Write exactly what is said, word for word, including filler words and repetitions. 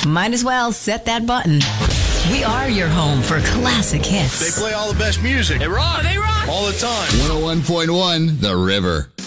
might as well set that button. We are your home for classic hits. They play all the best music. They rock. They rock. All the time. one oh one point one The River.